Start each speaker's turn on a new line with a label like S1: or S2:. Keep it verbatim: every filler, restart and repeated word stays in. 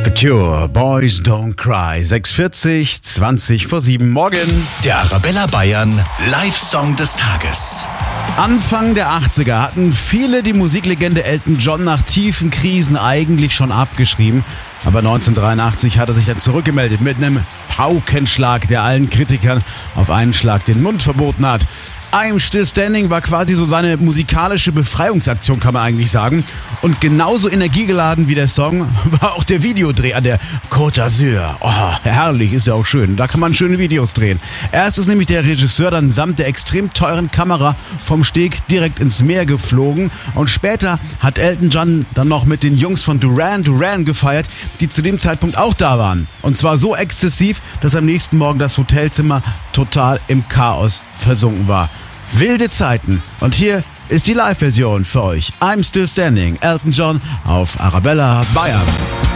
S1: The Cure, Boys Don't Cry. sechs Uhr vierzig, zwanzig vor sieben morgen.
S2: Der Arabella Bayern Live-Song des Tages.
S1: Anfang der achtziger hatten viele die Musiklegende Elton John nach tiefen Krisen eigentlich schon abgeschrieben. Aber neunzehnhundertdreiundachtzig hat er sich dann zurückgemeldet mit einem Paukenschlag, der allen Kritikern auf einen Schlag den Mund verboten hat. I'm Still Standing war quasi so seine musikalische Befreiungsaktion, kann man eigentlich sagen. Und genauso energiegeladen wie der Song war auch der Videodreh an der Côte d'Azur. Oh, herrlich, ist ja auch schön. Da kann man schöne Videos drehen. Erst ist nämlich der Regisseur dann samt der extrem teuren Kamera vom Steg direkt ins Meer geflogen. Und später hat Elton John dann noch mit den Jungs von Duran Duran gefeiert, die zu dem Zeitpunkt auch da waren. Und zwar so exzessiv, dass am nächsten Morgen das Hotelzimmer total im Chaos versunken war. Wilde Zeiten. Und hier ist die Live-Version für euch. I'm Still Standing, Elton John auf Arabella Bayern.